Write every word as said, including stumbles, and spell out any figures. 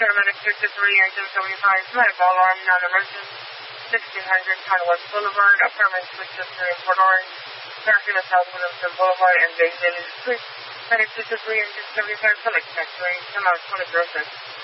paramedic two two three, engine seventy-five, medical alarm, non-emergent, sixteen hundred Pine West Boulevard, apartment two two three in Port Orange, traffic at South Williamson Boulevard, and Bay Daily Street. Medic two two three, engine seventy-five, Felix Factory, come out twenty percent.